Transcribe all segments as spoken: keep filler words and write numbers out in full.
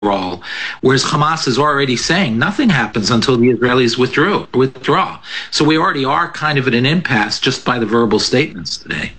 role, whereas Hamas is already saying nothing happens until the Israelis withdrew, withdraw. So we already are kind of at an impasse just by the verbal statements today.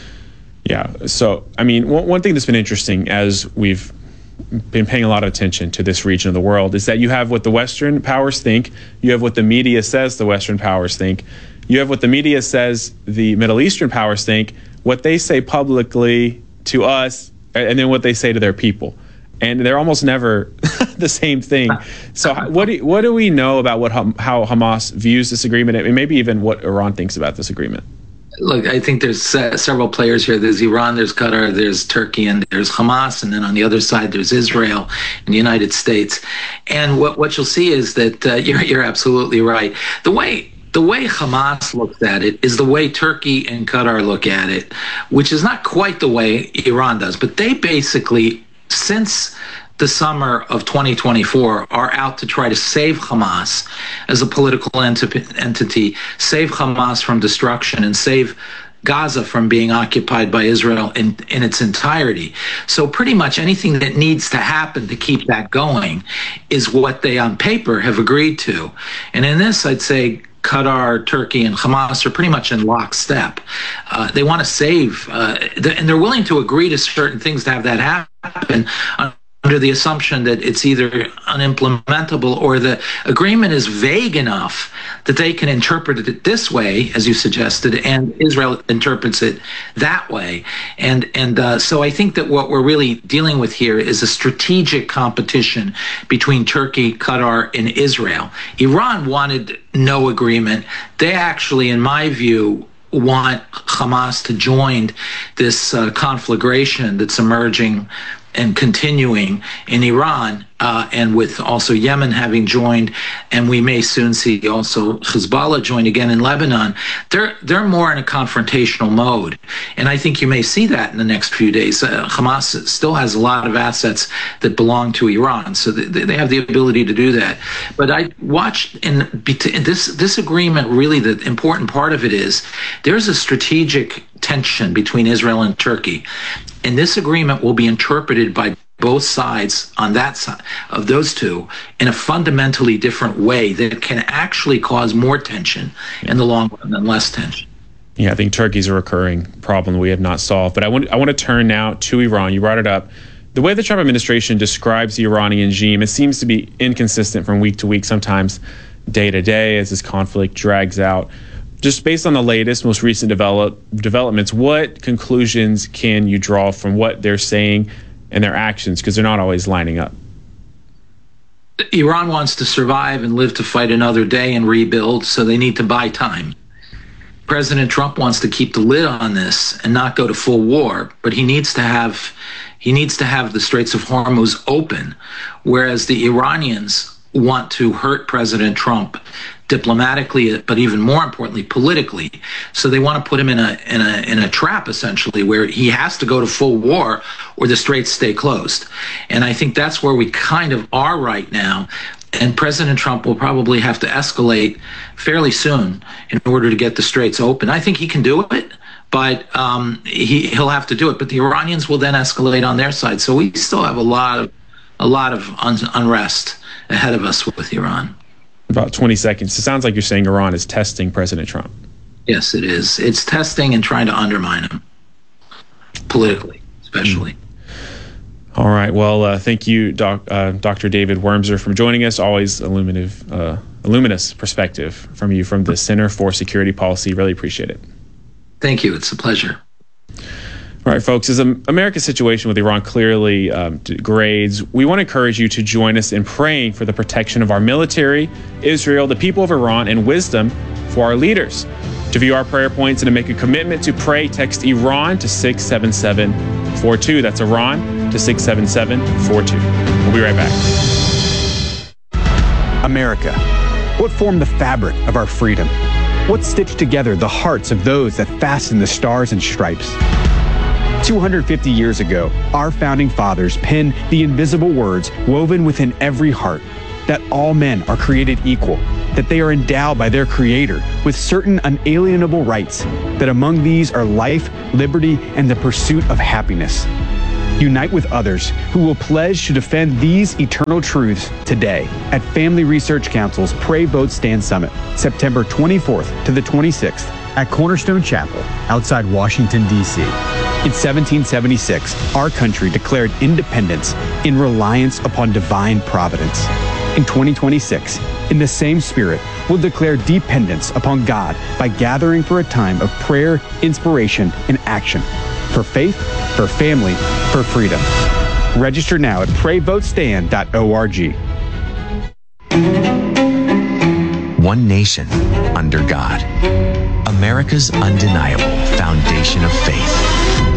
Yeah. So, I mean, one, one thing that's been interesting as we've been paying a lot of attention to this region of the world is that you have what the Western powers think, you have what the media says the Western powers think, you have what the media says the Middle Eastern powers think, what they say publicly to us, and then what they say to their people. And they're almost never the same thing. So what do, what do we know about what how Hamas views this agreement, and maybe even what Iran thinks about this agreement? Look, I think there's uh, several players here. There's Iran, there's Qatar, there's Turkey, and there's Hamas. And then on the other side, there's Israel and the United States. And what, what you'll see is that uh, you're, you're absolutely right. The way The way Hamas looks at it is the way Turkey and Qatar look at it, which is not quite the way Iran does. But they basically, since the summer of twenty twenty-four, are out to try to save Hamas as a political enti- entity, save Hamas from destruction, and save Gaza from being occupied by Israel in, in its entirety. So pretty much anything that needs to happen to keep that going is what they on paper have agreed to. And in this, I'd say Qatar, Turkey, and Hamas are pretty much in lockstep. Uh, they want to save, uh, th- and they're willing to agree to certain things to have that happen under the assumption that it's either unimplementable or the agreement is vague enough that they can interpret it this way, as you suggested, and Israel interprets it that way. And and uh, so I think that what we're really dealing with here is a strategic competition between Turkey, Qatar, and Israel. Iran wanted no agreement. They actually, in my view, want Hamas to join this uh, conflagration that's emerging and continuing in Iran, uh, and with also Yemen having joined, and we may soon see also Hezbollah join again in Lebanon. They're they're more in a confrontational mode, and I think you may see that in the next few days. Uh, Hamas still has a lot of assets that belong to Iran, so they, they have the ability to do that. But I watched in this this agreement. Really, the important part of it is there's a strategic tension between Israel and Turkey. And this agreement will be interpreted by both sides on that side of those two in a fundamentally different way that can actually cause more tension in the long run than less tension. Yeah, I think Turkey's a recurring problem we have not solved. But I want I want to turn now to Iran. You brought it up. The way the Trump administration describes the Iranian regime, it seems to be inconsistent from week to week, sometimes day to day as this conflict drags out. Just based on the latest, most recent develop, developments, what conclusions can you draw from what they're saying and their actions? Because they're not always lining up. Iran wants to survive and live to fight another day and rebuild, so they need to buy time. President Trump wants to keep the lid on this and not go to full war, but he needs to have he needs to have the Straits of Hormuz open, whereas the Iranians want to hurt President Trump diplomatically, but even more importantly, politically. So they want to put him in a in a in a trap, essentially, where he has to go to full war or the straits stay closed. And I think that's where we kind of are right now. And President Trump will probably have to escalate fairly soon in order to get the straits open. I think he can do it, but um, he he'll have to do it. But the Iranians will then escalate on their side. So we still have a lot of a lot of un- unrest ahead of us with Iran. About twenty seconds. It sounds like you're saying Iran is testing President Trump. Yes, it is. It's testing and trying to undermine him, politically, especially. Mm. All right. Well, uh, thank you, doc, uh, Doctor David Wurmser, for joining us. Always illuminative, uh, a luminous perspective from you from the Center for Security Policy. Really appreciate it. Thank you. It's a pleasure. All right, folks, as America's situation with Iran clearly um, degrades, we want to encourage you to join us in praying for the protection of our military, Israel, the people of Iran, and wisdom for our leaders. To view our prayer points and to make a commitment to pray, text Iran to six seven seven four two. That's Iran to six seven seven four two. We'll be right back. America, what formed the fabric of our freedom? What stitched together the hearts of those that fasten the stars and stripes? two hundred fifty years ago, our founding fathers penned the invisible words woven within every heart, that all men are created equal, that they are endowed by their Creator with certain unalienable rights, that among these are life, liberty, and the pursuit of happiness. Unite with others who will pledge to defend these eternal truths today at Family Research Council's Pray Vote Stand Summit, September twenty-fourth to the twenty-sixth at Cornerstone Chapel outside Washington, D C In seventeen seventy-six, our country declared independence in reliance upon divine providence. In twenty twenty-six, in the same spirit, we'll declare dependence upon God by gathering for a time of prayer, inspiration, and action. For faith, for family, for freedom. Register now at pray vote stand dot org. One nation under God. America's undeniable foundation of faith.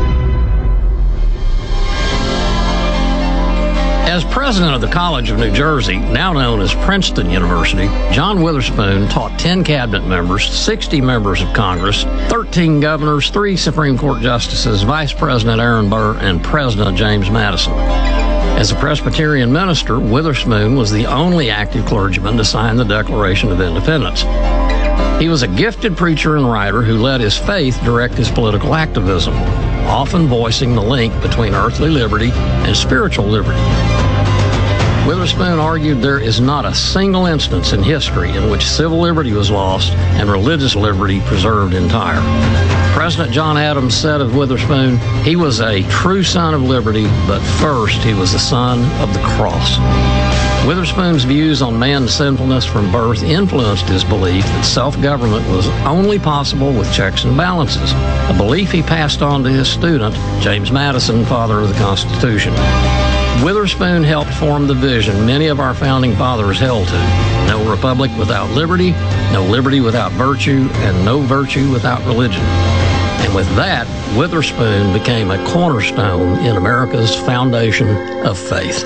As president of the College of New Jersey, now known as Princeton University, John Witherspoon taught ten cabinet members, sixty members of Congress, thirteen governors, three Supreme Court justices, Vice President Aaron Burr, and President James Madison. As a Presbyterian minister, Witherspoon was the only active clergyman to sign the Declaration of Independence. He was a gifted preacher and writer who let his faith direct his political activism, often voicing the link between earthly liberty and spiritual liberty. Witherspoon argued there is not a single instance in history in which civil liberty was lost and religious liberty preserved entire. President John Adams said of Witherspoon, he was a true son of liberty, but first he was a son of the cross. Witherspoon's views on man's sinfulness from birth influenced his belief that self-government was only possible with checks and balances, a belief he passed on to his student, James Madison, father of the Constitution. Witherspoon helped form the vision many of our founding fathers held to: no republic without liberty, no liberty without virtue, and no virtue without religion. And with that, Witherspoon became a cornerstone in America's foundation of faith.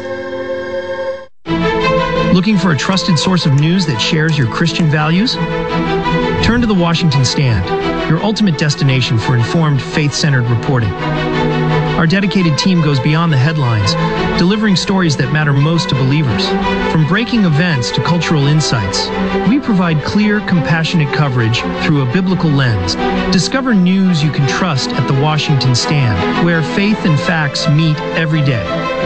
Looking for a trusted source of news that shares your Christian values? Turn to the Washington Stand, your ultimate destination for informed, faith-centered reporting. Our dedicated team goes beyond the headlines, delivering stories that matter most to believers. From breaking events to cultural insights, we provide clear, compassionate coverage through a biblical lens. Discover news you can trust at the Washington Stand, where faith and facts meet every day.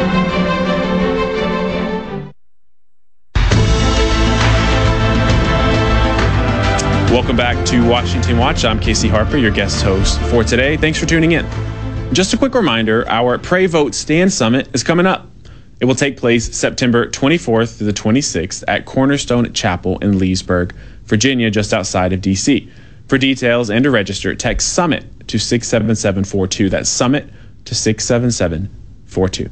Welcome back to Washington Watch. I'm Casey Harper, your guest host for today. Thanks for tuning in. Just a quick reminder, our Pray Vote Stand Summit is coming up. It will take place September twenty-fourth through the twenty-sixth at Cornerstone Chapel in Leesburg, Virginia, just outside of D C. For details and to register, text SUMMIT to six seven seven four two. That's SUMMIT to six seven seven four two.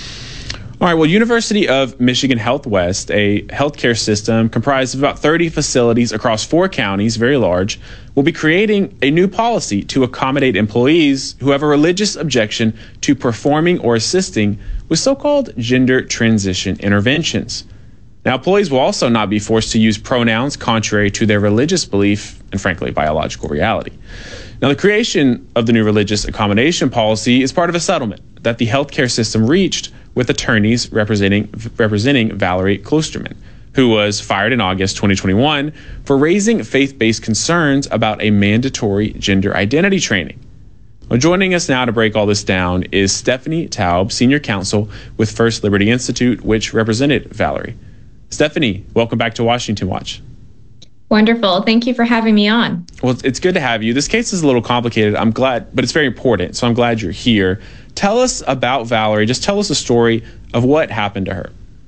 All right, well, University of Michigan Health West, a healthcare system comprised of about thirty facilities across four counties, very large, will be creating a new policy to accommodate employees who have a religious objection to performing or assisting with so-called gender transition interventions. Now, employees will also not be forced to use pronouns contrary to their religious belief and, frankly, biological reality. Now, the creation of the new religious accommodation policy is part of a settlement that the healthcare system reached with attorneys representing representing Valerie Klosterman, who was fired in August twenty twenty-one for raising faith-based concerns about a mandatory gender identity training. Well, joining us now to break all this down is Stephanie Taub, Senior Counsel with First Liberty Institute, which represented Valerie. Stephanie, welcome back to Washington Watch. Wonderful. Thank you for having me on. Well, it's good to have you. This case is a little complicated. I'm glad, but it's very important, so I'm glad you're here. Tell us about Valerie. Just tell us a story of what happened to her.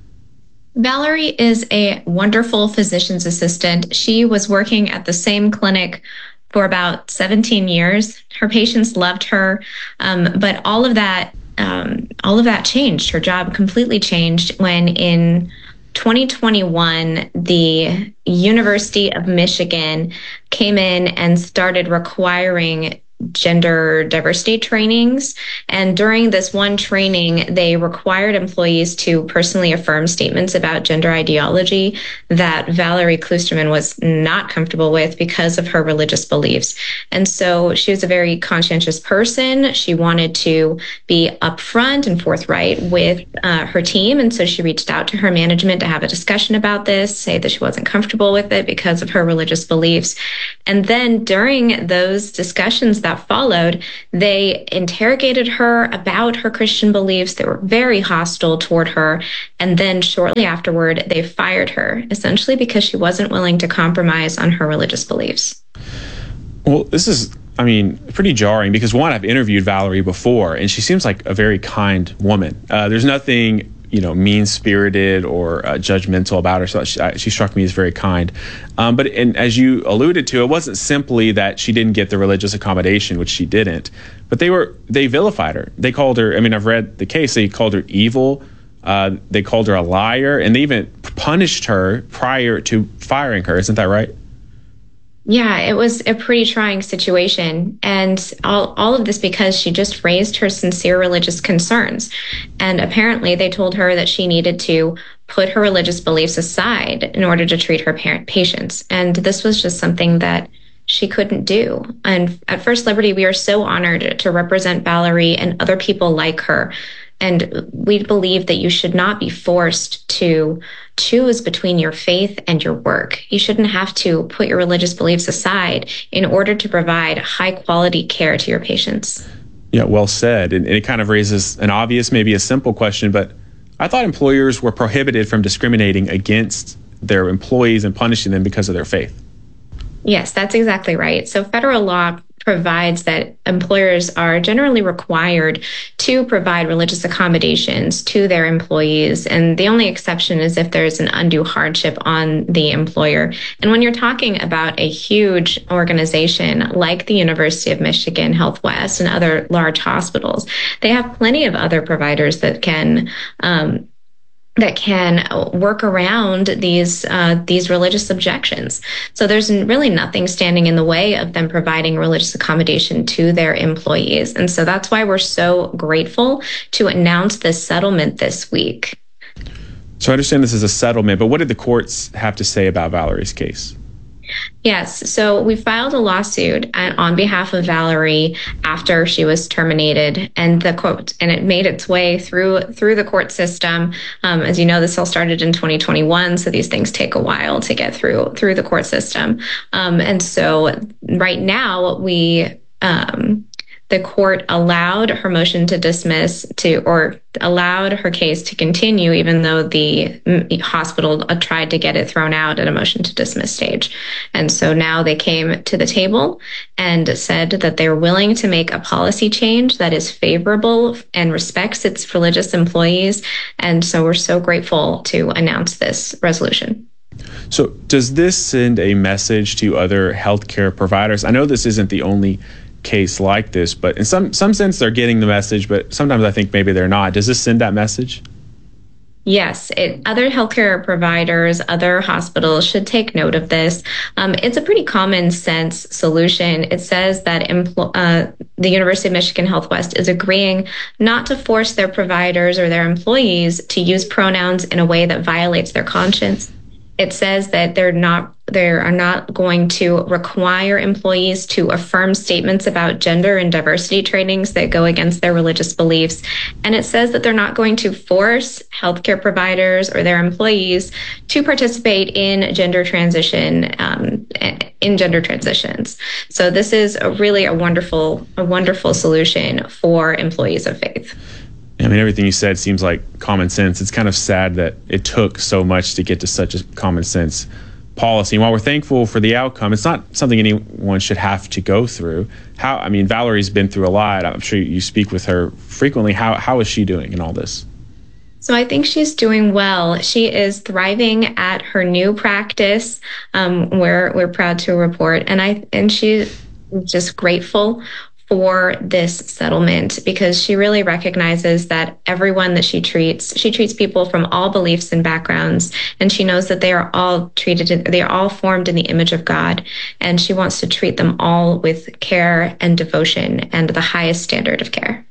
Valerie is a wonderful physician's assistant. She was working at the same clinic for about seventeen years. Her patients loved her, um, but all of that, um, all of that changed. Her job completely changed when in twenty twenty-one, the University of Michigan came in and started requiring gender diversity trainings. And during this one training, they required employees to personally affirm statements about gender ideology that Valerie Klosterman was not comfortable with because of her religious beliefs. And so she was a very conscientious person. She wanted to be upfront and forthright with uh, her team. And so she reached out to her management to have a discussion about this, say that she wasn't comfortable with it because of her religious beliefs. And then during those discussions that that followed, they interrogated her about her Christian beliefs. They were very hostile toward her. And then shortly afterward, they fired her, essentially because she wasn't willing to compromise on her religious beliefs. Well, this is, I mean, pretty jarring because, one, I've interviewed Valerie before, and she seems like a very kind woman. Uh, there's nothing, you know, mean-spirited or uh, judgmental about her. So she, she struck me as very kind. Um, but and as you alluded to, it wasn't simply that she didn't get the religious accommodation, which she didn't, but they were they vilified her. They called her, I mean, I've read the case, they called her evil. Uh, they called her a liar, and they even punished her prior to firing her. Isn't that right? Yeah, it was a pretty trying situation. And all, all of this because she just raised her sincere religious concerns. And apparently they told her that she needed to put her religious beliefs aside in order to treat her parent patients. And this was just something that she couldn't do. And at First Liberty, we are so honored to represent Valerie and other people like her. And we believe that you should not be forced to choose between your faith and your work. You shouldn't have to put your religious beliefs aside in order to provide high quality care to your patients. Yeah, well said. And it kind of raises an obvious, maybe a simple question, but I thought employers were prohibited from discriminating against their employees and punishing them because of their faith. Yes, that's exactly right. So federal law provides that employers are generally required to provide religious accommodations to their employees. And the only exception is if there's an undue hardship on the employer. And when you're talking about a huge organization like the University of Michigan Health West and other large hospitals, they have plenty of other providers that can um, that can work around these uh, these religious objections. So there's really nothing standing in the way of them providing religious accommodation to their employees. And so that's why we're so grateful to announce this settlement this week. So I understand this is a settlement, but what did the courts have to say about Valerie's case? Yes. So we filed a lawsuit on behalf of Valerie after she was terminated, and the court and it made its way through through the court system. Um, as you know, this all started in twenty twenty-one, so these things take a while to get through through the court system. Um, and so right now we. Um, The court allowed her motion to dismiss to, or allowed her case to continue, even though the hospital tried to get it thrown out at a motion to dismiss stage. And so now they came to the table and said that they're willing to make a policy change that is favorable and respects its religious employees. And so we're so grateful to announce this resolution. So does this send a message to other healthcare providers? I know this isn't the only case like this, but in some some sense they're getting the message, but sometimes I think maybe they're not. Does this send that message? Yes, it, other healthcare providers, other hospitals should take note of this. Um, it's a pretty common sense solution. It says that empl- uh, the University of Michigan Health West is agreeing not to force their providers or their employees to use pronouns in a way that violates their conscience. It says that they're not they are not going to require employees to affirm statements about gender and diversity trainings that go against their religious beliefs. And it says that they're not going to force healthcare providers or their employees to participate in gender transition, um, in gender transitions. So this is a really a wonderful, a wonderful solution for employees of faith. I mean, everything you said seems like common sense. It's kind of sad that it took so much to get to such a common sense policy. And while we're thankful for the outcome, it's not something anyone should have to go through. How, I mean, Valerie's been through a lot. I'm sure you speak with her frequently. How how is she doing in all this? So I think she's doing well. She is thriving at her new practice, um, where we're proud to report. And I and she's just grateful for this settlement because she really recognizes that everyone that she treats, she treats people from all beliefs and backgrounds, and she knows that they are all treated, they are all formed in the image of God, and she wants to treat them all with care and devotion and the highest standard of care.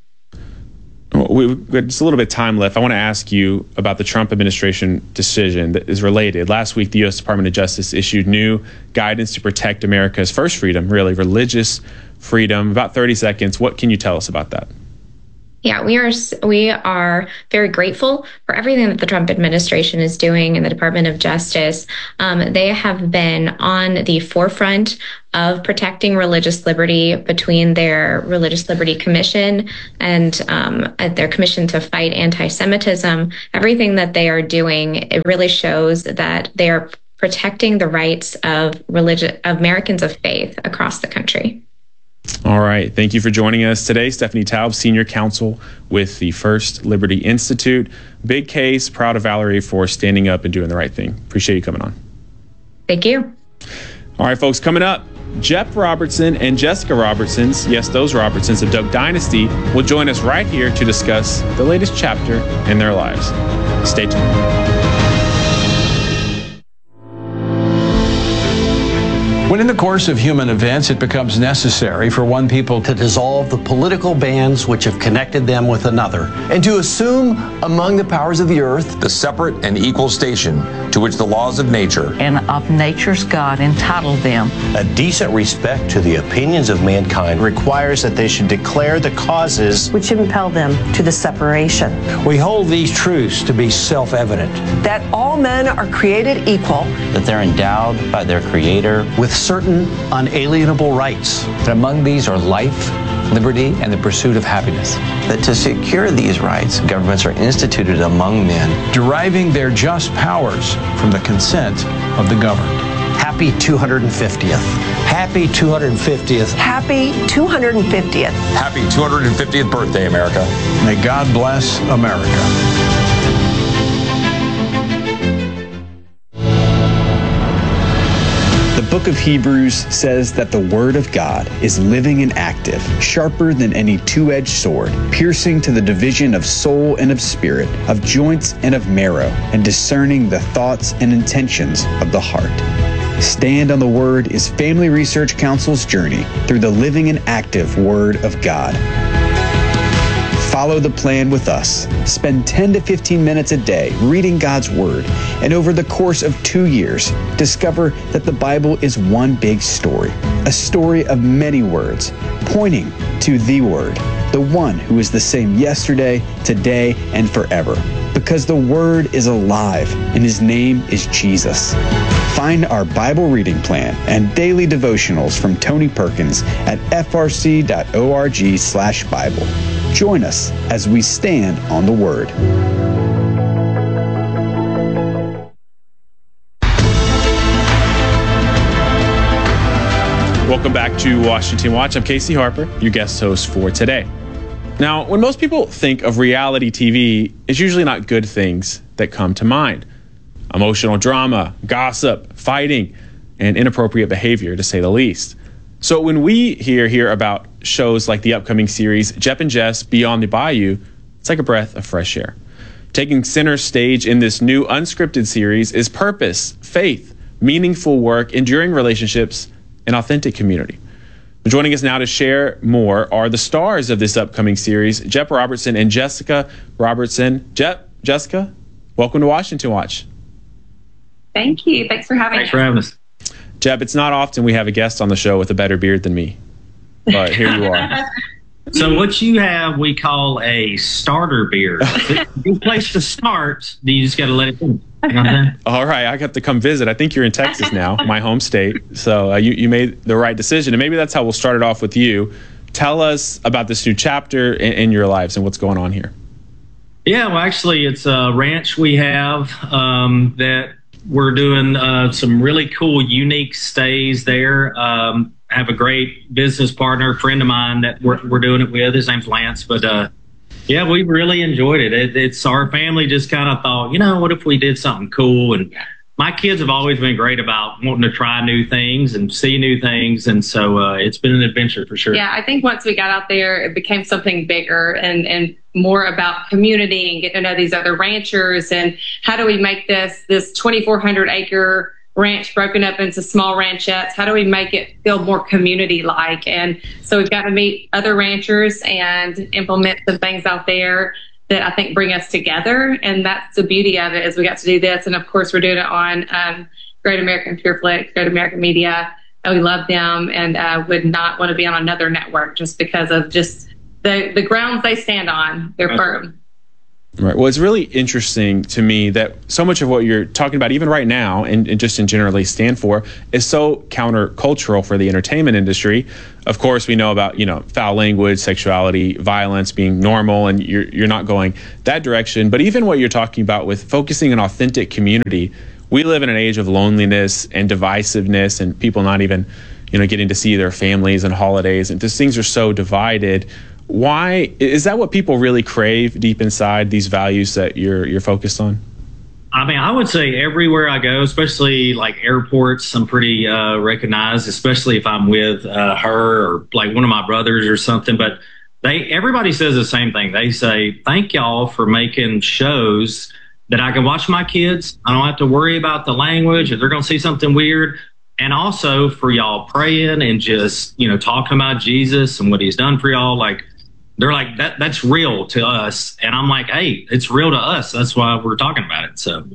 We, just a little bit of time left. I want to ask you about the Trump administration decision that is related. Last week, the U S Department of Justice issued new guidance to protect America's first freedom, really, religious freedom. About thirty seconds. What can you tell us about that? Yeah, we are we are very grateful for everything that the Trump administration is doing in the Department of Justice. Um, they have been on the forefront of protecting religious liberty between their Religious Liberty Commission and um, their Commission to Fight Anti-Semitism. Everything that they are doing, it really shows that they are protecting the rights of religion of Americans of faith across the country. All right. Thank you for joining us today. Stephanie Taub, Senior Counsel with the First Liberty Institute. Big case. Proud of Valerie for standing up and doing the right thing. Appreciate you coming on. Thank you. All right, folks, coming up, Jep Robertson and Jessica Robertsons, yes, those Robertsons of Duck Dynasty, will join us right here to discuss the latest chapter in their lives. Stay tuned. When in the course of human events it becomes necessary for one people to dissolve the political bands which have connected them with another, and to assume among the powers of the earth the separate and equal station to which the laws of nature and of nature's God entitled them. A decent respect to the opinions of mankind requires that they should declare the causes which impel them to the separation. We hold these truths to be self-evident. That all men are created equal. That they're endowed by their Creator with certain unalienable rights. And among these are life, liberty, and the pursuit of happiness. That to secure these rights, governments are instituted among men, deriving their just powers from the consent of the governed. Happy two hundred fiftieth. Happy two hundred fiftieth. Happy two hundred fiftieth. Happy two hundred fiftieth birthday, America. May God bless America. The book of Hebrews says that the word of God is living and active, sharper than any two-edged sword, piercing to the division of soul and of spirit, of joints and of marrow, and discerning the thoughts and intentions of the heart. Stand on the Word is Family Research Council's journey through the living and active Word of God. Follow the plan with us. Spend ten to fifteen minutes a day reading God's Word, and over the course of two years, discover that the Bible is one big story, a story of many words, pointing to the Word, the one who is the same yesterday, today, and forever. Because the Word is alive, and His name is Jesus. Find our Bible reading plan and daily devotionals from Tony Perkins at frc.org slash Bible. Join us as we stand on the Word. Welcome back to Washington Watch. I'm Casey Harper, your guest host for today. Now, when most people think of reality T V, it's usually not good things that come to mind. Emotional drama, gossip, fighting, and inappropriate behavior, to say the least. So when we hear here about shows like the upcoming series Jep and Jess Beyond the Bayou, it's like a breath of fresh air. Taking center stage in this new unscripted series is purpose, faith, meaningful work, enduring relationships, and authentic community. Joining us now to share more are the stars of this upcoming series, Jep Robertson and Jessica Robertson. Jep, Jessica, welcome to Washington Watch. Thank you. Thanks for having Thanks us. for having us. Jep, it's not often we have a guest on the show with a better beard than me, but here you are. So what you have, we call a starter beard. It's a good place to start. You just got to let it go. You know what I'm saying? All right, I got to come visit. I think you're in Texas now, my home state. So uh, you, you made the right decision. And maybe that's how we'll start it off with you. Tell us about this new chapter in, in your lives and what's going on here. Yeah, well, actually, it's a ranch we have um, that we're doing uh, some really cool, unique stays there. Um, I have a great business partner, a friend of mine that we're, we're doing it with. His name's Lance. But uh, yeah, we really enjoyed it. it. It's our family just kind of thought, you know, what if we did something cool? And my kids have always been great about wanting to try new things and see new things. And so uh, it's been an adventure for sure. Yeah, I think once we got out there, it became something bigger and, and more about community and getting to know these other ranchers. And how do we make this, this twenty-four hundred acre ranch broken up into small ranchettes? How do we make it feel more community-like? And so we've got to meet other ranchers and implement some things out there that I think bring us together. And that's the beauty of it, is we got to do this. And of course, we're doing it on um, Great American PureFlix, Great American Media. And we love them and uh, would not want to be on another network just because of just the, the grounds they stand on, they're firm. Right. Well, it's really interesting to me that so much of what you're talking about, even right now, and, and just in generally stand for, is so countercultural for the entertainment industry. Of course, we know about, you know, foul language, sexuality, violence being normal, and you're you're not going that direction. But even what you're talking about with focusing on authentic community, we live in an age of loneliness and divisiveness, and people not even, you know, getting to see their families and holidays, and just things are so divided. Why is that what people really crave deep inside, these values that you're you're focused on? I mean, I would say everywhere I go, especially like airports, I'm pretty uh, recognized, especially if I'm with uh, her or like one of my brothers or something. But they everybody says the same thing. They say, thank y'all for making shows that I can watch my kids. I don't have to worry about the language if they're going to see something weird. And also for y'all praying and just, you know, talking about Jesus and what he's done for y'all. Like, they're like, that that's real to us. And I'm like, hey, it's real to us. That's why we're talking about it. So,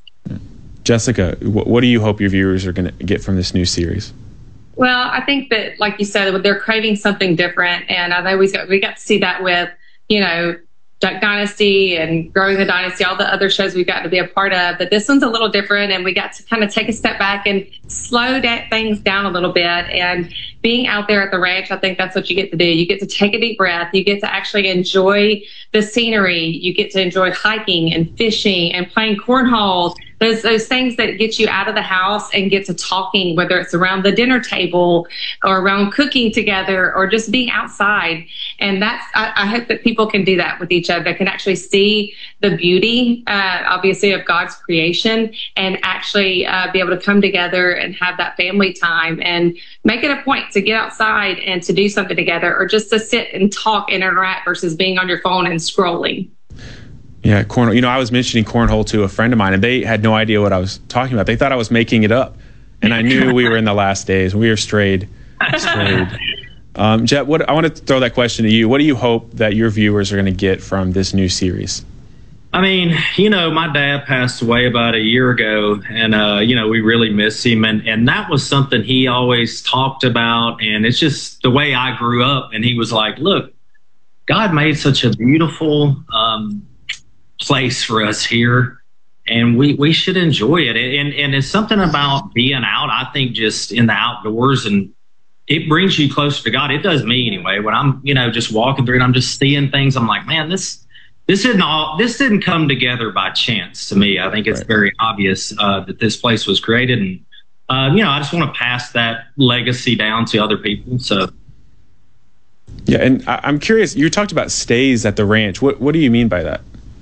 Jessica, what, what do you hope your viewers are going to get from this new series? Well, I think that, like you said, they're craving something different. And I know we got, we got to see that with, you know, Duck Dynasty and Growing the Dynasty, all the other shows we've got to be a part of. But this one's a little different, and we got to kind of take a step back and slow that things down a little bit. And being out there at the ranch, I think that's what you get to do. You get to take a deep breath. You get to actually enjoy the scenery. You get to enjoy hiking and fishing and playing cornhole. Those those things that get you out of the house and get to talking, whether it's around the dinner table or around cooking together or just being outside. And that's, I, I hope that people can do that with each other, can actually see the beauty, uh, obviously, of God's creation, and actually uh, be able to come together and have that family time and make it a point to get outside and to do something together, or just to sit and talk and interact versus being on your phone and scrolling. Yeah, cornhole. You know, I was mentioning cornhole to a friend of mine, and they had no idea what I was talking about. They thought I was making it up, and I knew we were in the last days. We were strayed. strayed. Um, Jet, what, I want to throw that question to you. What do you hope that your viewers are going to get from this new series? I mean, you know, my dad passed away about a year ago, and, uh, you know, we really miss him. And, and that was something he always talked about. And it's just the way I grew up. And he was like, look, God made such a beautiful um, place for us here, and we, we should enjoy it. And, and it's something about being out, I think, just in the outdoors, and it brings you closer to God. It does me anyway. When I'm, you know, just walking through and I'm just seeing things, I'm like, man, this, This didn't all. This didn't come together by chance to me. I think it's right. very obvious uh, that this place was created, and uh, you know, I just want to pass that legacy down to other people. So, yeah, and I, I'm curious. You talked about stays at the ranch. What What do you mean by that?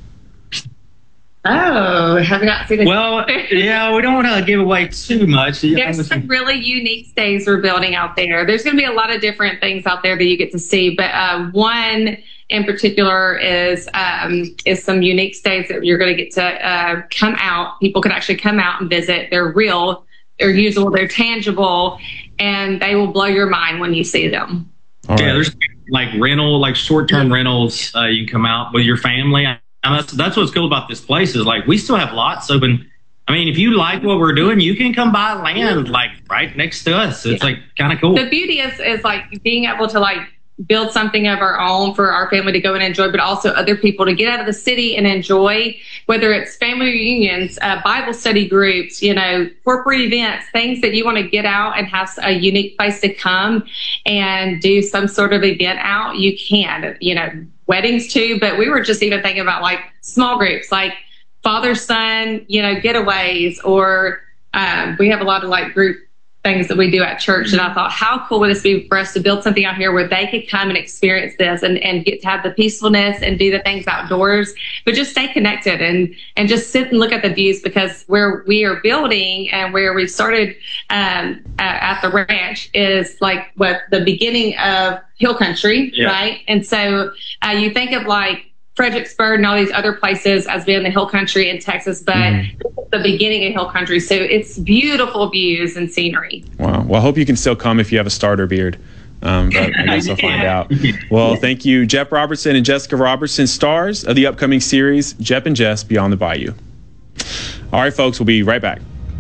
Oh, have you not seen it? Well, yeah, we don't want to give away too much. There's some really unique stays we're building out there. There's going to be a lot of different things out there that you get to see, but uh, one in particular is um, is some unique stays that you're going to get to uh, come out. People can actually come out and visit. They're real, they're usable, they're tangible, and they will blow your mind when you see them. All yeah, right. There's like rental, like short-term rentals. Uh, you can come out with your family. And that's, that's what's cool about this place is like we still have lots open. I mean, if you like what we're doing, you can come buy land like right next to us. It's yeah. like kind of cool. The beauty is is like being able to like build something of our own for our family to go and enjoy, but also other people to get out of the city and enjoy, whether it's family reunions, uh, Bible study groups, you know, corporate events, things that you want to get out and have a unique place to come and do some sort of event out. You can, you know, weddings too, but we were just even thinking about like small groups, like father, son, you know, getaways, or um, we have a lot of like group things that we do at church. Mm-hmm. And I thought, how cool would this be for us to build something out here where they could come and experience this and, and get to have the peacefulness and do the things outdoors, but just stay connected and, and just sit and look at the views, because where we are building and where we started um, at, at the ranch is like what the beginning of hill country, yeah. right? And so uh, you think of like Fredericksburg and all these other places as being the hill country in Texas, but mm. the beginning of hill country. So it's beautiful views and scenery. Wow. Well, I hope you can still come if you have a starter beard. Um, but I guess I'll find out. Well, thank you, Jep Robertson and Jessica Robertson, stars of the upcoming series, Jep and Jess Beyond the Bayou. All right, folks, we'll be right back.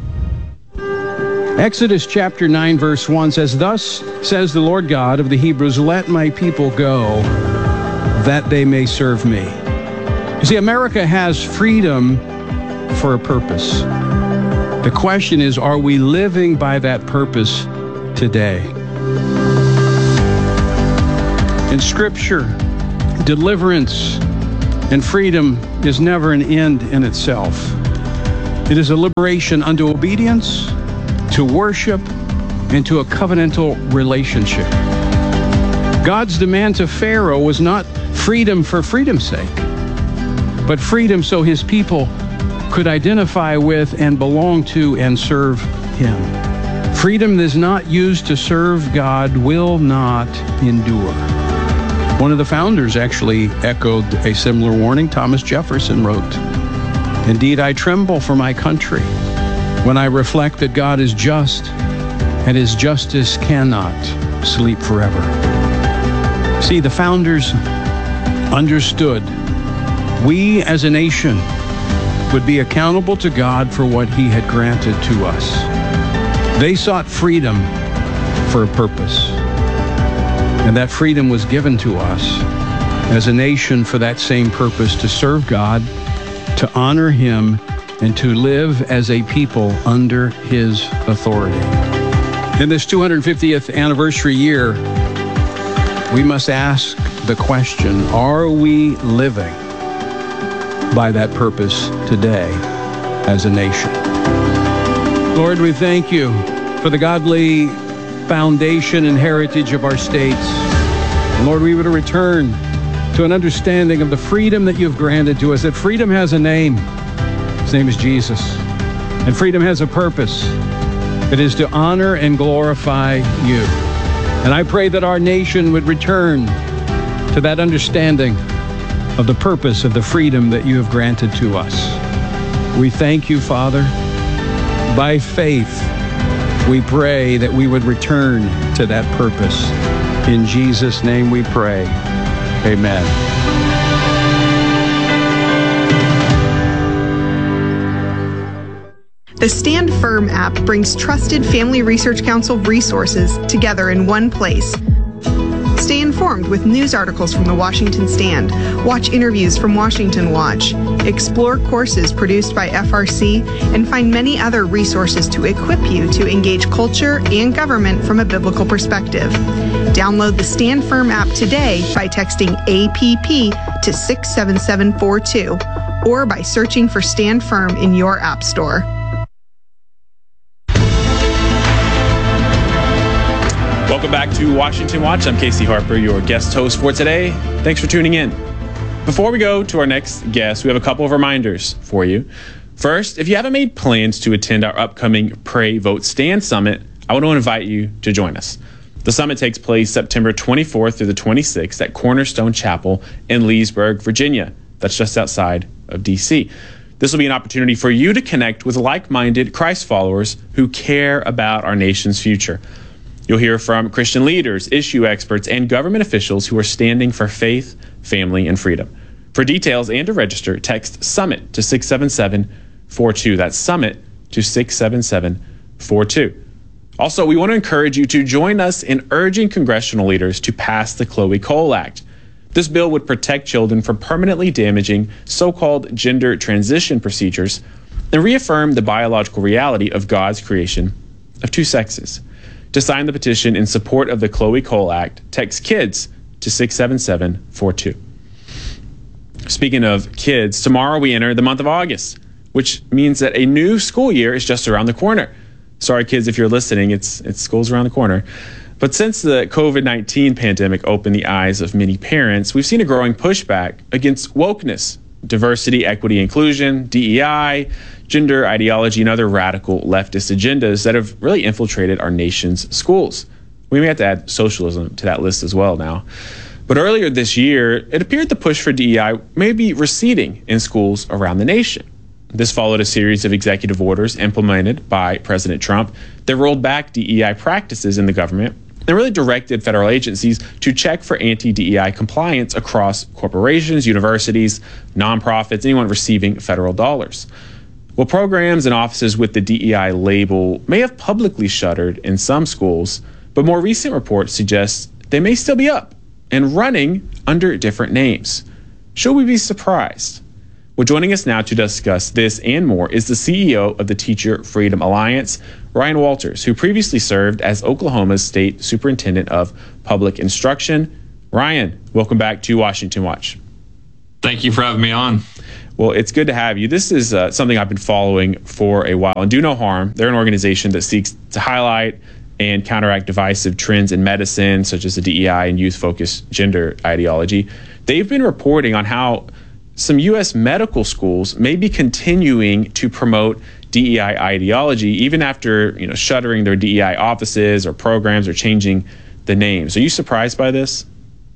Exodus chapter nine, verse one says, "Thus says the Lord God of the Hebrews, let my people go, that they may serve me. You see, America has freedom for a purpose. The question is, are we living by that purpose today? In Scripture, deliverance and freedom is never an end in itself. It is a liberation unto obedience, to worship, and to a covenantal relationship. God's demand to Pharaoh was not freedom for freedom's sake, but freedom so his people could identify with and belong to and serve him. Freedom that is not used to serve God will not endure. One of the founders actually echoed a similar warning. Thomas Jefferson wrote, "Indeed, I tremble for my country when I reflect that God is just and his justice cannot sleep forever." See, the founders understood we as a nation would be accountable to God for what he had granted to us. They sought freedom for a purpose. And that freedom was given to us as a nation for that same purpose, to serve God, to honor him, and to live as a people under his authority. In this two hundred fiftieth anniversary year, we must ask the question, are we living by that purpose today as a nation? Lord, we thank you for the godly foundation and heritage of our states. And Lord, we would return to an understanding of the freedom that you've granted to us, that freedom has a name. His name is Jesus. And freedom has a purpose. It is to honor and glorify you. And I pray that our nation would return to that understanding of the purpose of the freedom that you have granted to us. We thank you, Father. By faith, we pray that we would return to that purpose. In Jesus' name we pray. Amen. The Stand Firm app brings trusted Family Research Council resources together in one place. Stay informed with news articles from the Washington Stand, watch interviews from Washington Watch, explore courses produced by F R C, and find many other resources to equip you to engage culture and government from a biblical perspective. Download the Stand Firm app today by texting A P P to six seven seven four two or by searching for Stand Firm in your app store. Welcome back to Washington Watch. I'm Casey Harper, your guest host for today. Thanks for tuning in. Before we go to our next guest, we have a couple of reminders for you. First, if you haven't made plans to attend our upcoming Pray, Vote, Stand Summit, I want to invite you to join us. The summit takes place September twenty-fourth through the twenty-sixth at Cornerstone Chapel in Leesburg, Virginia. That's just outside of D C. This will be an opportunity for you to connect with like-minded Christ followers who care about our nation's future. You'll hear from Christian leaders, issue experts, and government officials who are standing for faith, family, and freedom. For details and to register, text SUMMIT to six seven seven four two. That's SUMMIT to six seven seven four two. Also, we want to encourage you to join us in urging congressional leaders to pass the Chloe Cole Act. This bill would protect children from permanently damaging so-called gender transition procedures and reaffirm the biological reality of God's creation of two sexes. To sign the petition in support of the Chloe Cole Act, text KIDS to six seven seven four two. Speaking of kids, tomorrow we enter the month of August, which means that a new school year is just around the corner. Sorry, kids, if you're listening, it's it's school's around the corner. But since the covid nineteen pandemic opened the eyes of many parents, we've seen a growing pushback against wokeness, diversity, equity, inclusion, D E I, gender ideology, and other radical leftist agendas that have really infiltrated our nation's schools. We may have to add socialism to that list as well now. But earlier this year, it appeared the push for D E I may be receding in schools around the nation. This followed a series of executive orders implemented by President Trump that rolled back D E I practices in the government and really directed federal agencies to check for anti-D E I compliance across corporations, universities, nonprofits, anyone receiving federal dollars. Well, programs and offices with the D E I label may have publicly shuttered in some schools, but more recent reports suggest they may still be up and running under different names. Should we be surprised? Well, joining us now to discuss this and more is the C E O of the Teacher Freedom Alliance, Ryan Walters, who previously served as Oklahoma's State Superintendent of Public Instruction. Ryan, welcome back to Washington Watch. Thank you for having me on. Well, it's good to have you. This is uh, something I've been following for a while. And Do No Harm, they're an organization that seeks to highlight and counteract divisive trends in medicine, such as the D E I and youth-focused gender ideology. They've been reporting on how some U S medical schools may be continuing to promote D E I ideology, even after, you know, shuttering their D E I offices or programs or changing the names. Are you surprised by this?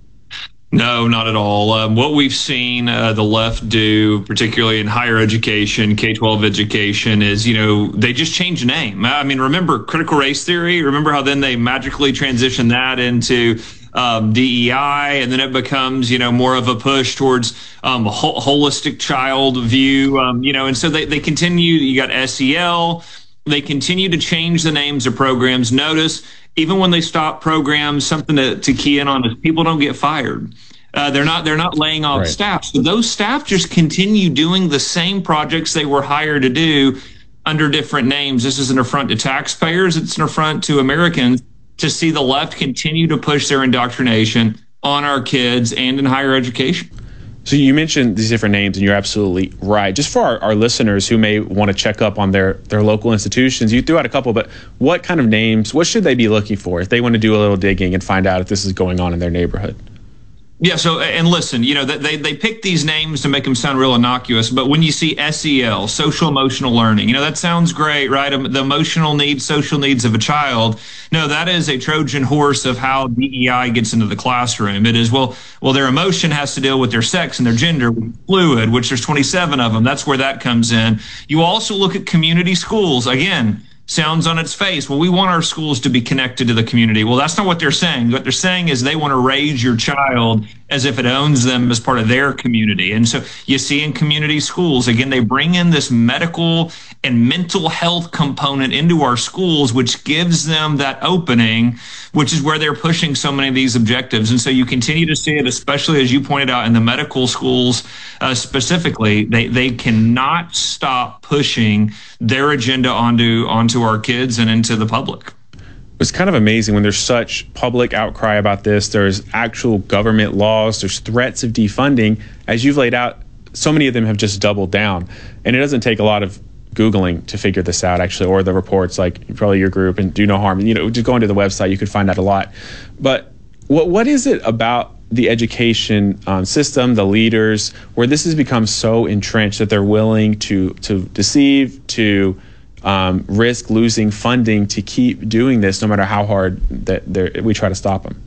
No, not at all. Um, what we've seen uh, the left do, particularly in higher education, K twelve education, is, you know, they just change the name. I mean, remember critical race theory? Remember how then they magically transitioned that into um, D E I, and then it becomes, you know, more of a push towards um, a ho- holistic child view, um, you know, and so they, they continue. You got S E L. They continue to change the names of programs. Notice, even when they stop programs, something to, to key in on is people don't get fired. Uh, they're not they're not laying off right. staff. So those staff just continue doing the same projects they were hired to do under different names. This is an affront to taxpayers. It's an affront to Americans to see the left continue to push their indoctrination on our kids and in higher education. So you mentioned these different names, and you're absolutely right. Just for our, our listeners who may want to check up on their, their local institutions, you threw out a couple, but what kind of names, what should they be looking for if they want to do a little digging and find out if this is going on in their neighborhood? Yeah, so, and listen, you know, they they pick these names to make them sound real innocuous, but when you see S E L, social emotional learning, you know, that sounds great, right? The emotional needs, social needs of a child. No, that is a Trojan horse of how D E I gets into the classroom. It is, well, well, their emotion has to deal with their sex and their gender, fluid, which there's twenty-seven of them. That's where that comes in. You also look at community schools. Again, sounds on its face. Well, we want our schools to be connected to the community. Well, that's not what they're saying. What they're saying is they want to raise your child as if it owns them as part of their community. And so you see in community schools, again, they bring in this medical and mental health component into our schools, which gives them that opening, which is where they're pushing so many of these objectives. And so you continue to see it, especially as you pointed out in the medical schools uh, specifically, they, they cannot stop pushing their agenda onto, onto our kids and into the public. It's kind of amazing when there's such public outcry about this. There's actual government laws, there's threats of defunding. As you've laid out, so many of them have just doubled down. And it doesn't take a lot of Googling to figure this out, actually, or the reports like probably your group and Do No Harm. You know, just going to the website, you could find out a lot. But what what is it about the education um, system, the leaders, where this has become so entrenched that they're willing to to deceive, to um, risk losing funding to keep doing this, no matter how hard that we try to stop them?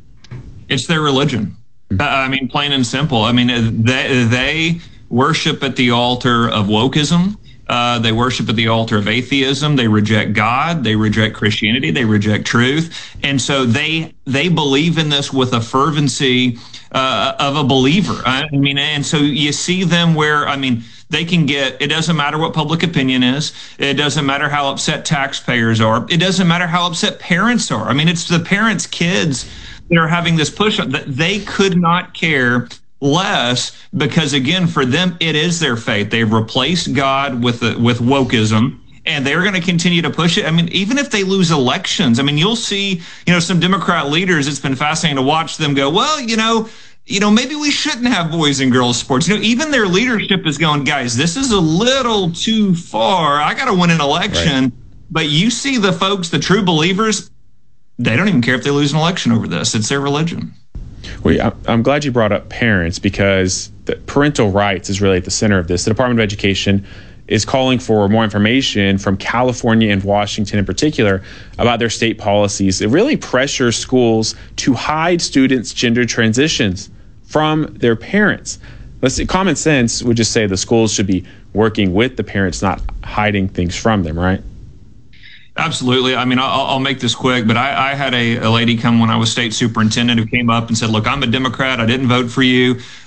It's their religion. Mm-hmm. I mean, plain and simple. I mean, they, they worship at the altar of wokeism. Uh, they worship at the altar of atheism. They reject God. They reject Christianity. They reject truth. And so they they believe in this with a fervency uh, of a believer. I mean, and so you see them where, I mean, they can get, it doesn't matter what public opinion is. It doesn't matter how upset taxpayers are. It doesn't matter how upset parents are. I mean, it's the parents' kids that are having this push that they could not care less, because again, for them, it is their faith. They've replaced God with the, with wokeism, and they're going to continue to push it. I mean, even if they lose elections, I mean, you'll see, you know, some Democrat leaders, it's been fascinating to watch them go, well, you know, you know, maybe we shouldn't have boys and girls sports. You know, even their leadership is going, guys, this is a little too far. I got to win an election. Right. But you see the folks, the true believers, they don't even care if they lose an election over this. It's their religion. Well, I'm glad you brought up parents, because the parental rights is really at the center of this. The Department of Education is calling for more information from California and Washington in particular about their state policies. It really pressures schools to hide students' gender transitions from their parents. Let's see, common sense would just say the schools should be working with the parents, not hiding things from them, right? Absolutely. I mean, I'll, I'll make this quick, but I, I had a, a lady come when I was state superintendent who came up and said, look, I'm a Democrat. I didn't vote for you,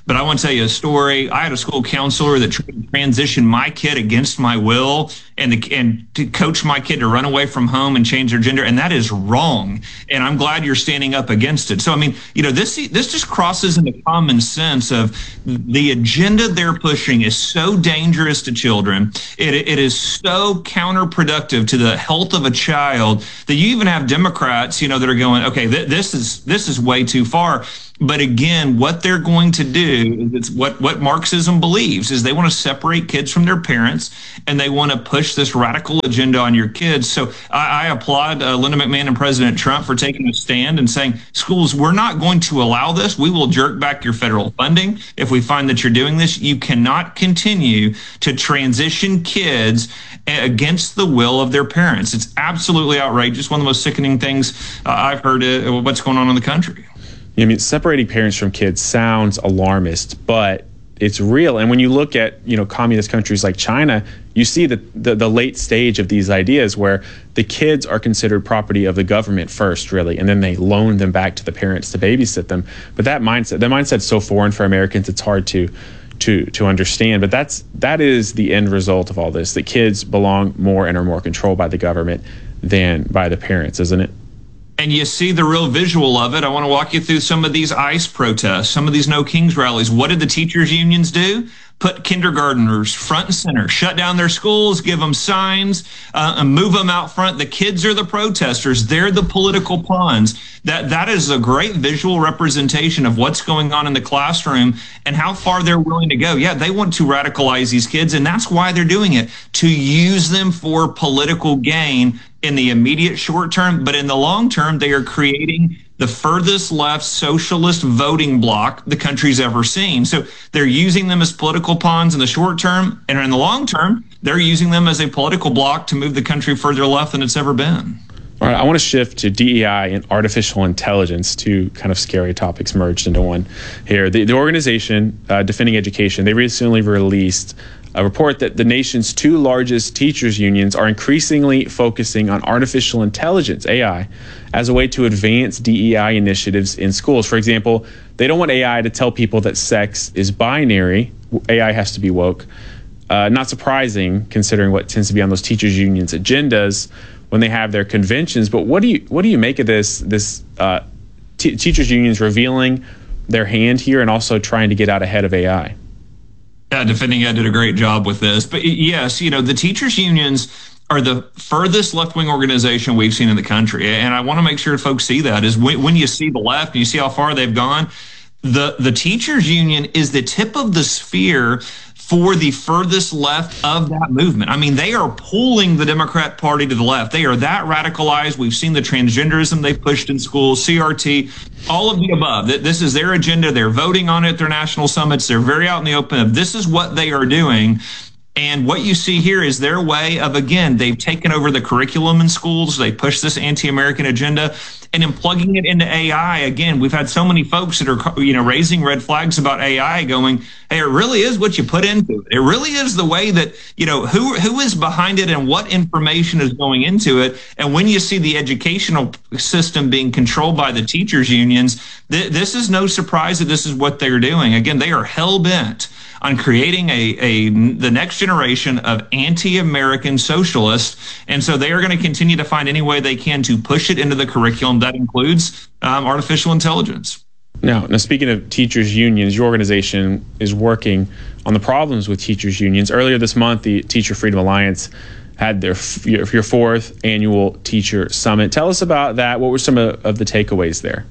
But I want to tell you a story. I had a school counselor that tried to transition my kid against my will and, the, and to coach my kid to run away from home and change their gender. And that is wrong. And I'm glad you're standing up against it. So, I mean, you know, this this just crosses into common sense of the agenda they're pushing is so dangerous to children. It, it is so counterproductive to the health of a child that you even have Democrats, you know, that are going, okay, th- this is this is way too far. But again, what they're going to do, it's what, what Marxism believes, is they want to separate kids from their parents, and they want to push this radical agenda on your kids. So I, I applaud uh, Linda McMahon and President Trump for taking a stand and saying, schools, we're not going to allow this. We will jerk back your federal funding if we find that you're doing this. You cannot continue to transition kids against the will of their parents. It's absolutely outrageous. One of the most sickening things uh, I've heard uh, what's going on in the country. I mean, separating parents from kids sounds alarmist, but it's real. And when you look at, you know, communist countries like China, you see the, the, the late stage of these ideas where the kids are considered property of the government first, really, and then they loan them back to the parents to babysit them. But that mindset, that mindset's so foreign for Americans, it's hard to to to understand. But that's that is the end result of all this, that kids belong more and are more controlled by the government than by the parents, isn't it? And you see the real visual of it. I want to walk you through some of these ICE protests, some of these No Kings rallies. What did the teachers' unions do? Put kindergartners front and center, shut down their schools, give them signs, uh, and move them out front. The kids are the protesters. They're the political pawns. That that is a great visual representation of what's going on in the classroom and how far they're willing to go. Yeah, they want to radicalize these kids, and that's why they're doing it, to use them for political gain in the immediate short term. But in the long term, they are creating the furthest left socialist voting bloc the country's ever seen. So they're using them as political pawns in the short term, and in the long term, they're using them as a political bloc to move the country further left than it's ever been. All right, I want to shift to D E I and artificial intelligence, two kind of scary topics merged into one here. The, the organization, uh, Defending Education, they recently released a report that the nation's two largest teachers unions are increasingly focusing on artificial intelligence, A I, as a way to advance D E I initiatives in schools. For example, they don't want A I to tell people that sex is binary. A I has to be woke. Uh, not surprising, considering what tends to be on those teachers unions' agendas when they have their conventions. But what do you what do you make of this this uh, t- teachers unions revealing their hand here and also trying to get out ahead of A I? Yeah, Defending Ed did a great job with this. But yes, you know, the teachers unions are the furthest left-wing organization we've seen in the country. And I want to make sure folks see that is when, when you see the left and you see how far they've gone, the, the teachers union is the tip of the spear for the furthest left of that movement. I mean, they are pulling the Democrat Party to the left. They are that radicalized. We've seen the transgenderism they've pushed in schools, C R T, all of the above. This is their agenda. They're voting on it at their national summits. They're very out in the open. This is what they are doing. And what you see here is their way of, again, they've taken over the curriculum in schools. They push this anti-American agenda, and in plugging it into A I, again, we've had so many folks that are, you know, raising red flags about A I, going, hey, it really is what you put into it. It really is the way that, you know, who who is behind it and what information is going into it. And when you see the educational system being controlled by the teachers unions, th- this is no surprise that this is what they're doing. Again, they are hell-bent on creating a, a the next generation of anti-American socialists. And so they are going to continue to find any way they can to push it into the curriculum. That includes um, artificial intelligence. Now, now, speaking of teachers' unions, your organization is working on the problems with teachers' unions. Earlier this month, the Teacher Freedom Alliance had their your, your fourth annual teacher summit. Tell us about that. What were some of, of the takeaways there?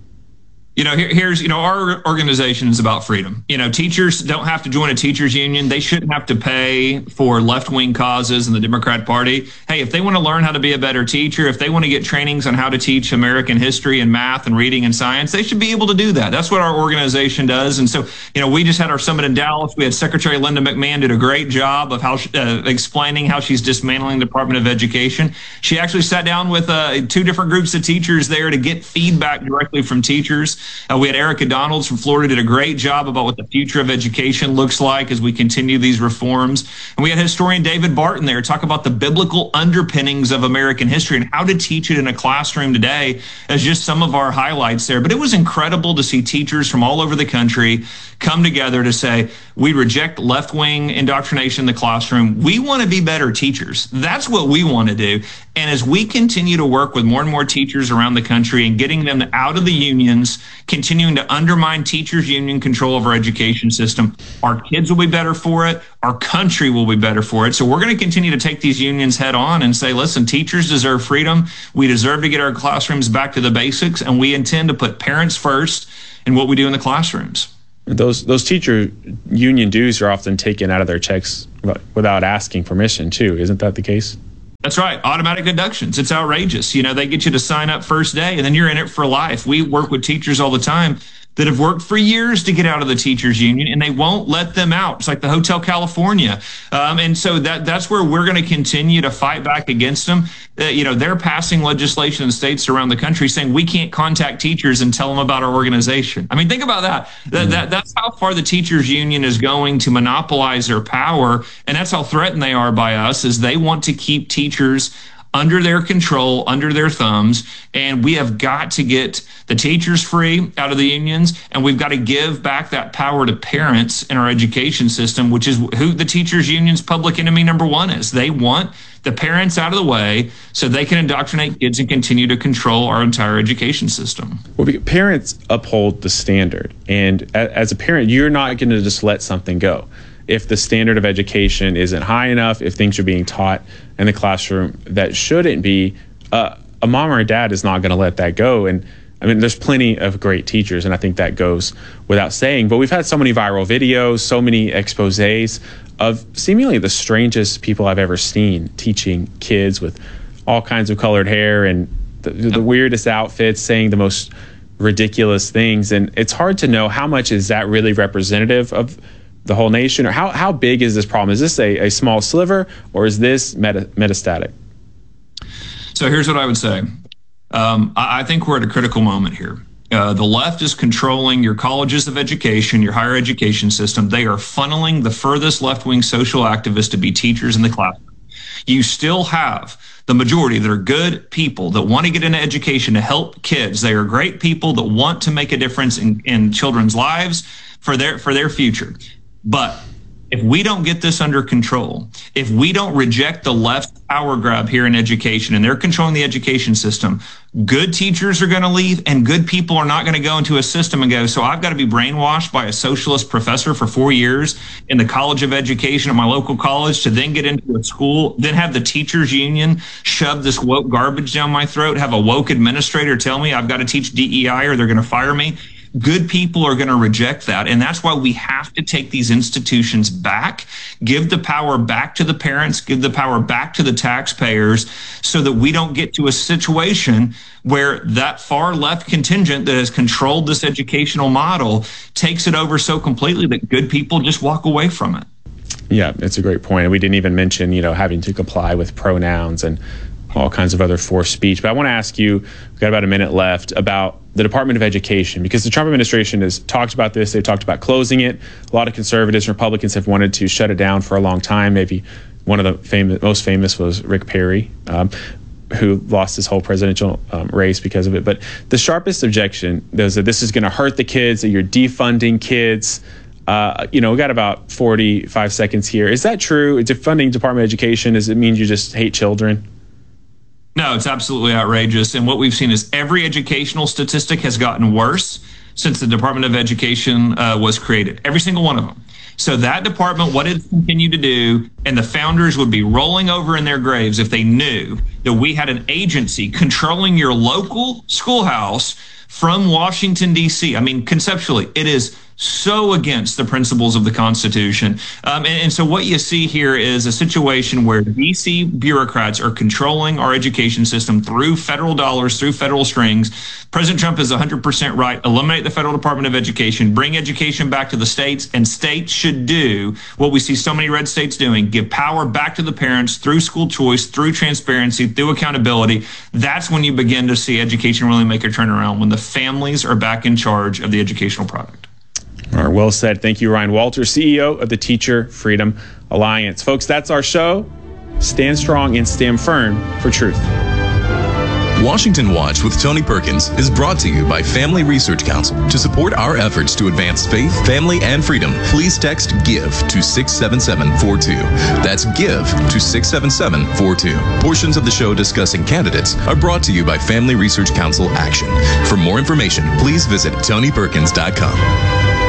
You know, here, here's, you know, our organization is about freedom. You know, teachers don't have to join a teachers union. They shouldn't have to pay for left-wing causes in the Democrat Party. Hey, if they want to learn how to be a better teacher, if they want to get trainings on how to teach American history and math and reading and science, they should be able to do that. That's what our organization does. And so, you know, we just had our summit in Dallas. We had Secretary Linda McMahon did a great job of how uh, explaining how she's dismantling the Department of Education. She actually sat down with uh, two different groups of teachers there to get feedback directly from teachers. Uh, we had Erica Donalds from Florida did a great job about what the future of education looks like as we continue these reforms. And we had historian David Barton there talk about the biblical underpinnings of American history and how to teach it in a classroom today as just some of our highlights there. But it was incredible to see teachers from all over the country come together to say, we reject left-wing indoctrination in the classroom. We want to be better teachers. That's what we want to do. And as we continue to work with more and more teachers around the country and getting them out of the unions, continuing to undermine teachers' union control of our education system, our kids will be better for it. Our country will be better for it. So we're going to continue to take these unions head on and say, listen, teachers deserve freedom. We deserve to get our classrooms back to the basics, and we intend to put parents first in what we do in the classrooms. Those those teacher union dues are often taken out of their checks without asking permission, too. Isn't that the case? That's right. Automatic deductions. It's outrageous. You know, they get you to sign up first day, and then you're in it for life. We work with teachers all the time that have worked for years to get out of the teachers union, and they won't let them out. It's like the Hotel California. Um, and so that that's where we're going to continue to fight back against them. Uh, you know, they're passing legislation in states around the country saying we can't contact teachers and tell them about our organization. I mean, think about that. That, that that's how far the teachers union is going to monopolize their power, and that's how threatened they are by us, is they want to keep teachers under their control, under their thumbs, and we have got to get the teachers free out of the unions, and we've got to give back that power to parents in our education system, which is who the teachers union's public enemy number one is. They want the parents out of the way so they can indoctrinate kids and continue to control our entire education system. Well, parents uphold the standard, and as a parent, you're not going to just let something go. If the standard of education isn't high enough, if things are being taught in the classroom that shouldn't be, uh, a mom or a dad is not going to let that go. And I mean, there's plenty of great teachers, and I think that goes without saying. But we've had so many viral videos, so many exposés of seemingly the strangest people I've ever seen teaching kids with all kinds of colored hair and the, the weirdest outfits, saying the most ridiculous things. And it's hard to know how much is that really representative of the whole nation, or how, how big is this problem? Is this a, a small sliver, or is this meta, metastatic? So here's what I would say. Um, I, I think we're at a critical moment here. Uh, the left is controlling your colleges of education, your higher education system. They are funneling the furthest left-wing social activists to be teachers in the classroom. You still have the majority that are good people that want to get into education to help kids. They are great people that want to make a difference in, in children's lives for their for their future. But if we don't get this under control, if we don't reject the left power grab here in education, and they're controlling the education system, good teachers are going to leave, and good people are not going to go into a system and go, so I've got to be brainwashed by a socialist professor for four years in the College of Education at my local college to then get into a school, then have the teachers union shove this woke garbage down my throat, have a woke administrator tell me I've got to teach D E I or they're going to fire me. Good people are going to reject that. And that's why we have to take these institutions back, give the power back to the parents, give the power back to the taxpayers, so that we don't get to a situation where that far left contingent that has controlled this educational model takes it over so completely that good people just walk away from it. Yeah, it's a great point. And we didn't even mention, you know, having to comply with pronouns and all kinds of other forced speech. But I want to ask you, we've got about a minute left, about the Department of Education, because the Trump administration has talked about this. They've talked about closing it. A lot of conservatives and Republicans have wanted to shut it down for a long time. Maybe one of the famous, most famous was Rick Perry, um, who lost his whole presidential um, race because of it. But the sharpest objection is that this is going to hurt the kids, that you're defunding kids. Uh, you know, we got about forty-five seconds here. Is that true? Defunding Department of Education, does it mean you just hate children? No, it's absolutely outrageous. And what we've seen is every educational statistic has gotten worse since the Department of Education uh, was created. Every single one of them. So that department, what it continued to do, and the founders would be rolling over in their graves if they knew that we had an agency controlling your local schoolhouse from Washington, D C. I mean, conceptually, it is so against the principles of the Constitution. Um, and, and so what you see here is a situation where D C bureaucrats are controlling our education system through federal dollars, through federal strings. President Trump is one hundred percent right. Eliminate the Federal Department of Education, bring education back to the states, and states should do what we see so many red states doing, give power back to the parents through school choice, through transparency, through accountability. That's when you begin to see education really make a turnaround, when the families are back in charge of the educational product. All right, well said. Thank you, Ryan Walters, C E O of the Teacher Freedom Alliance. Folks, that's our show. Stand strong and stand firm for truth. Washington Watch with Tony Perkins is brought to you by Family Research Council. To support our efforts to advance faith, family, and freedom, please text GIVE to six seven seven four two. That's GIVE to six seven seven four two. Portions of the show discussing candidates are brought to you by Family Research Council Action. For more information, please visit tony perkins dot com.